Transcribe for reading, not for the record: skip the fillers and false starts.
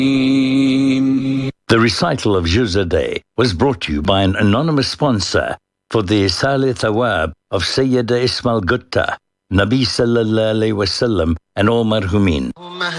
The recital of Juz Day was brought to you by an anonymous sponsor for the Isali Thawab of Sayyida Ismail Gutta, Nabi Sallallahu Alaihi Wasallam and all marhumin.